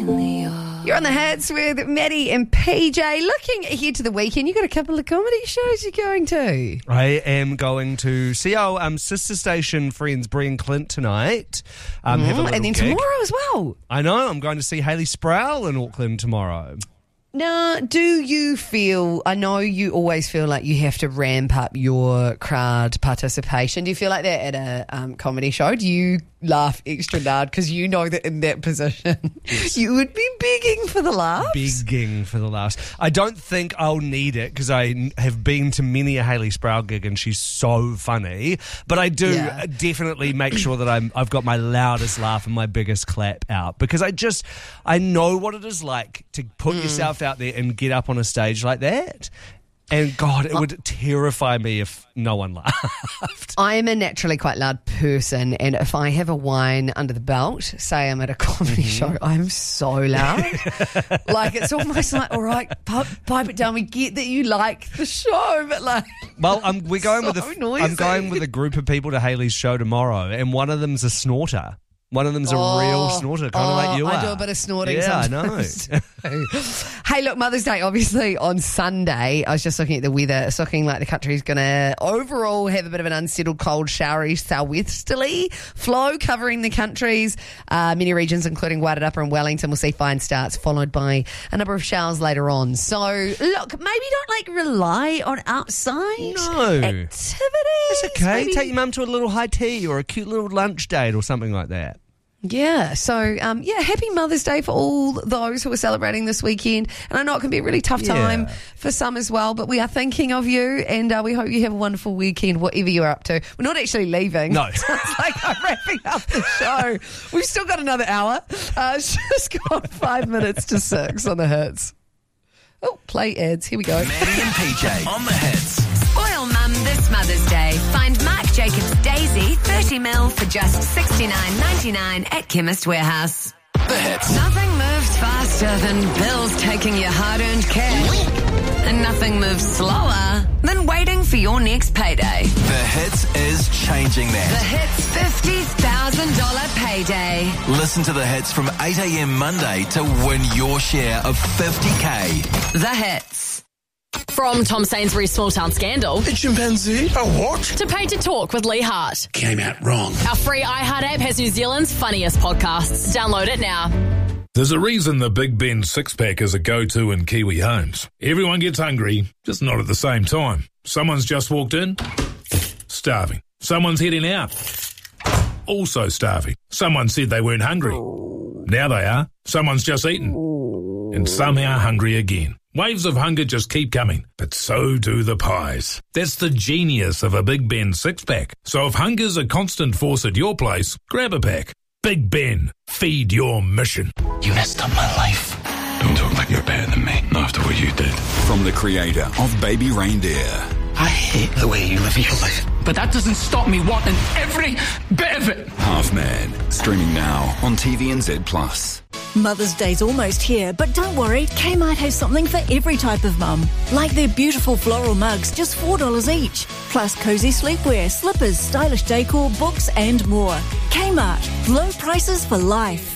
only are. You're on the Hits with Maddie and PJ. Looking ahead to the weekend, you got a couple of comedy shows you're going to. I am going to see our sister station friends, Bree and Clint, tonight. Have a little And then gig. tomorrow as well. I know, I'm going to see Hayley Sproul in Auckland tomorrow. Now, do you feel, I know you always feel like you have to ramp up your crowd participation. Do you feel like that at a comedy show? Do you laugh extra loud because you know that in that position you would be begging for the laughs? Begging for the laughs. I don't think I'll need it because I have been to many a Hayley Sproul gig and she's so funny. But I do definitely make sure that I've got my loudest laugh and my biggest clap out because I know what it is like to put yourself out there and get up on a stage like that. And God, it would terrify me if no one laughed. I am a naturally quite loud person, and if I have a wine under the belt, say I'm at a comedy show, I'm so loud. Like, it's almost like, all right, pipe it down. We get that you like the show, but like... Well, we're going noisy. I'm going with a group of people to Hayley's show tomorrow, and one of them's a snorter. One of them's a real snorter, kind of like you are. I do a bit of snorting yeah, sometimes. I know. Hey, look, Mother's Day, obviously, on Sunday. I was just looking at the weather. It's looking like the country's going to overall have a bit of an unsettled, cold, showery, southwesterly flow covering the countries. Many regions, including Wairarapa and Wellington, will see fine starts, followed by a number of showers later on. So, look, maybe don't, rely on outside activities. It's okay. Maybe. Take your mum to a little high tea or a cute little lunch date or something like that. Yeah, so, happy Mother's Day for all those who are celebrating this weekend. And I know it can be a really tough time for some as well, but we are thinking of you and we hope you have a wonderful weekend, whatever you're up to. We're not actually leaving. No. So it's like I'm wrapping up the show. We've still got another hour. It's just got 5 minutes to 6 on the Hits. Oh, play ads. Here we go. Maddie and PJ on the Hits. Spoil Mum this Mother's Day. Find Marc Jacobs Daisy 30ml for just $69.99 at Chemist Warehouse. The Hits. Nothing moves faster than bills taking your hard-earned cash. And nothing moves slower than waiting for your next payday. The Hits is changing The that. Hits $50,000 payday. Listen to The Hits from 8 a.m. Monday to win your share of $50K. The Hits. From Tom Sainsbury's Small Town Scandal A chimpanzee? A what? to Paid to Talk with Lee Hart. Came out wrong. Our free iHeart app has New Zealand's funniest podcasts. Download it now. There's a reason the Big Ben six-pack is a go-to in Kiwi homes. Everyone gets hungry, just not at the same time. Someone's just walked in, starving. Someone's heading out, also starving. Someone said they weren't hungry. Now they are. Someone's just eaten, and somehow hungry again. Waves of hunger just keep coming, but so do the pies. That's the genius of a Big Ben six-pack. So if hunger's a constant force at your place, grab a pack. Big Ben, feed your mission. You messed up my life. Don't talk like you're better than me, not after what you did. From the creator of Baby Reindeer. I hate the way you live your life. But that doesn't stop me wanting every bit of it. Half Man, streaming now on TVNZ+. Mother's Day's almost here, but don't worry, Kmart has something for every type of mum. Like their beautiful floral mugs, just $4 each. Plus cozy sleepwear, slippers, stylish decor, books and more. Kmart, low prices for life.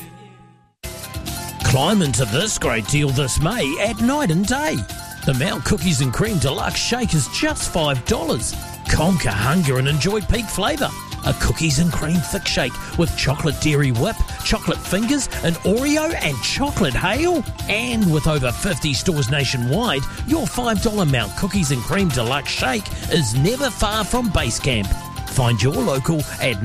Climb into this great deal this May at Night and Day. The Mount Cookies and Cream Deluxe Shake is just $5. Conquer hunger and enjoy peak flavour. A cookies and cream thick shake with chocolate dairy whip, chocolate fingers, an Oreo and chocolate hail. And with over 50 stores nationwide, your $5 Mount Cookies and Cream Deluxe Shake is never far from base camp. Find your local at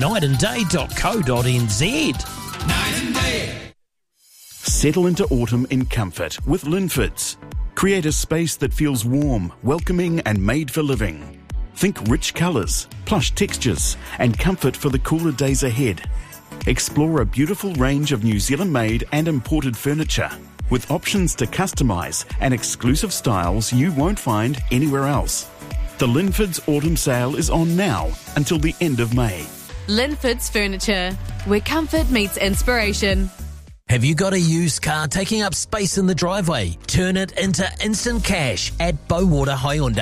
nightanday.co.nz. Night and Day. Settle into autumn in comfort with Linfords. Create a space that feels warm, welcoming and made for living. Think rich colours, plush textures and comfort for the cooler days ahead. Explore a beautiful range of New Zealand-made and imported furniture with options to customise and exclusive styles you won't find anywhere else. The Linfords Autumn Sale is on now until the end of May. Linfords Furniture, where comfort meets inspiration. Have you got a used car taking up space in the driveway? Turn it into instant cash at Bowater Hyundai.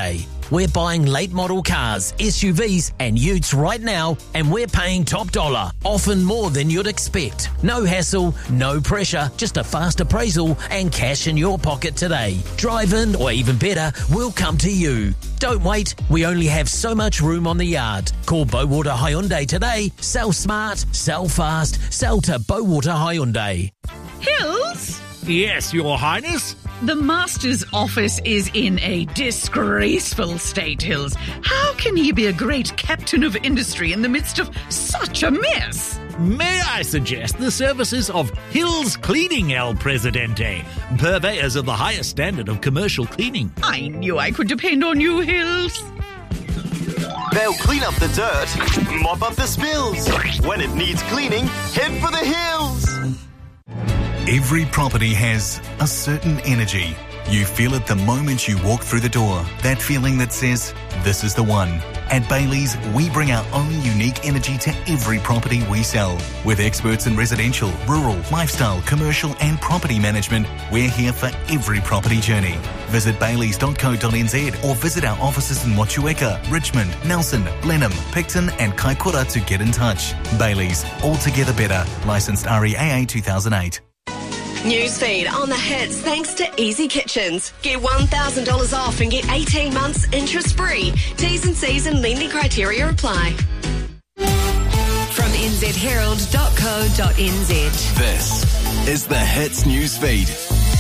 We're buying late model cars, SUVs and utes right now, and we're paying top dollar, often more than you'd expect. No hassle, no pressure, just a fast appraisal and cash in your pocket today. Drive in, or even better, we'll come to you. Don't wait, we only have so much room on the yard. Call Bowater Hyundai today. Sell smart, sell fast, sell to Bowater Hyundai. Hills? Yes, Your Highness? The Master's office is in a disgraceful state, Hills. How can he be a great captain of industry in the midst of such a mess? May I suggest the services of Hills Cleaning, El Presidente, purveyors of the highest standard of commercial cleaning. I knew I could depend on you, Hills. They'll clean up the dirt, mop up the spills. When it needs cleaning, head for the hills. Every property has a certain energy. You feel it the moment you walk through the door. That feeling that says, this is the one. At Bailey's, we bring our own unique energy to every property we sell. With experts in residential, rural, lifestyle, commercial and property management, we're here for every property journey. Visit baileys.co.nz or visit our offices in Motueka, Richmond, Nelson, Blenheim, Picton and Kaikoura to get in touch. Bailey's, altogether better. Licensed REAA 2008. Newsfeed on the hits thanks to Easy Kitchens. Get $1,000 off and get 18 months interest-free. T's and C's and lending criteria apply. From nzherald.co.nz. This is the Hits Newsfeed.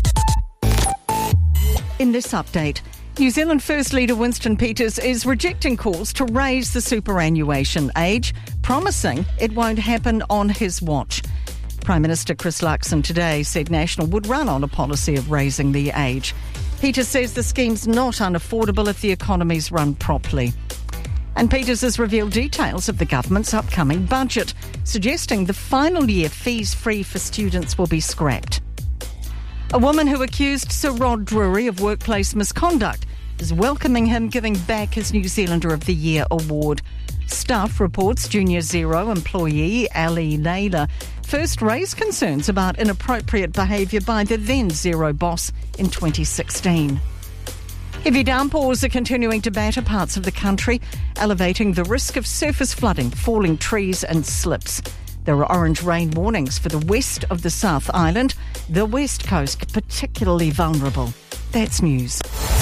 In this update, New Zealand First Leader Winston Peters is rejecting calls to raise the superannuation age, promising it won't happen on his watch. Prime Minister Chris Luxon today said National would run on a policy of raising the age. Peters says the scheme's not unaffordable if the economy's run properly. And Peters has revealed details of the government's upcoming budget, suggesting the final year fees free for students will be scrapped. A woman who accused Sir Rod Drury of workplace misconduct is welcoming him giving back his New Zealander of the Year award. Stuff reports Junior Zero employee Ali Naylor first raised concerns about inappropriate behaviour by the then Zero boss in 2016. Heavy downpours are continuing to batter parts of the country, elevating the risk of surface flooding, falling trees and slips. There are orange rain warnings for the west of the South Island, the west coast particularly vulnerable. That's news.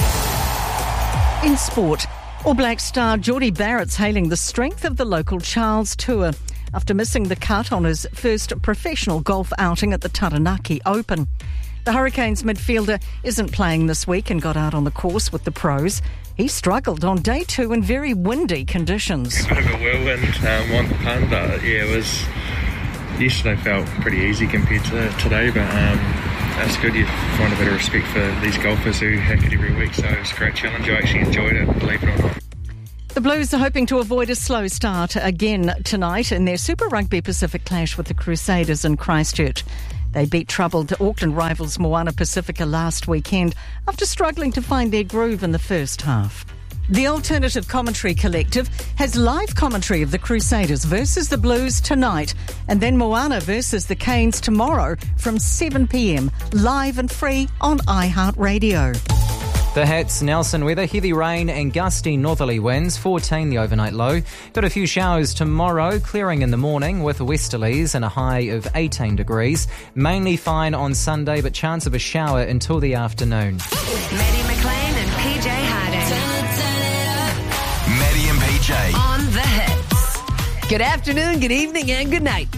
In sport, All Black star Jordie Barrett's hailing the strength of the local Charles Tour after missing the cut on his first professional golf outing at the Taranaki Open. The Hurricanes midfielder isn't playing this week and got out on the course with the pros. He struggled on day two in very windy conditions. A bit of a whirlwind, on the pun, but yeah, it was. Yesterday felt pretty easy compared to today, but that's good. You find a bit of respect for these golfers who hack it every week, so it's a great challenge. I actually enjoyed it, believe it or not. The Blues are hoping to avoid a slow start again tonight in their Super Rugby Pacific clash with the Crusaders in Christchurch. They beat troubled Auckland rivals Moana Pacifica last weekend after struggling to find their groove in the first half. The Alternative Commentary Collective has live commentary of the Crusaders versus the Blues tonight, and then Moana versus the Canes tomorrow from 7 p.m, live and free on iHeartRadio. The Hits, Nelson weather, heavy rain and gusty northerly winds, 14 the overnight low. Got a few showers tomorrow, clearing in the morning with westerlies and a high of 18 degrees. Mainly fine on Sunday, but chance of a shower until the afternoon. Maddie McLean and PJ Harding. Maddie and PJ. On the Hits. Good afternoon, good evening and good night.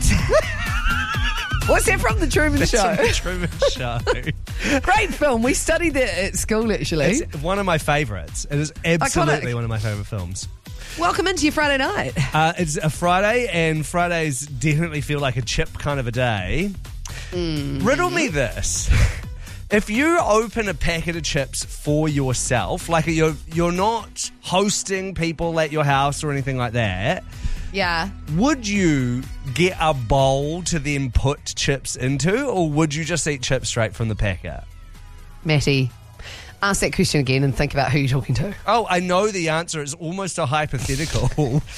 What's that from? The Truman Show? The Truman Show. Great film. We studied it at school, actually. It's one of my favourites. It is absolutely one of my favourite films. Welcome into your Friday night. It's a Friday, and Fridays definitely feel like a chip kind of a day. Riddle me this. If you open a packet of chips for yourself, like you're not hosting people at your house or anything like that, yeah, would you get a bowl to then put chips into, or would you just eat chips straight from the packet? Matty, ask that question again and think about who you're talking to. Oh, I know the answer. It's almost a hypothetical.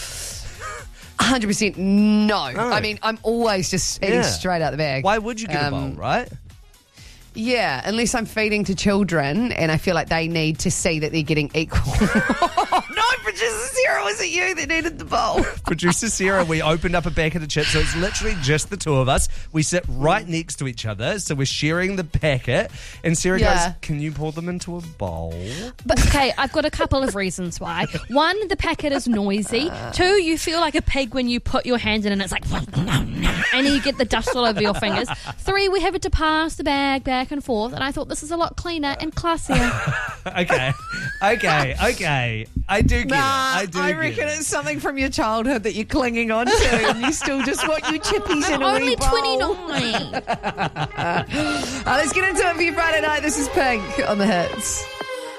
100% no. I mean, I'm always just eating straight out the bag. Why would you get a bowl, right? Yeah, unless I'm feeding to children and I feel like they need to see that they're getting equal. No, Producer Sarah, was it you that needed the bowl? Producer Sarah, we opened up a packet of chips, so it's literally just the two of us. We sit right next to each other, so we're sharing the packet. And Sarah goes, can you pour them into a bowl? But okay, I've got a couple of reasons why. One, the packet is noisy. Two, you feel like a pig when you put your hand in and it's like, and you get the dust all over your fingers. Three, we have to pass the bag back and forth, and I thought this is a lot cleaner and classier. Okay. I do get it. I reckon it's something from your childhood that you're clinging on to, and you still just want your chippies in a only wee bowl. 29. Let's get into it for you Friday night. This is Pink on the Hits.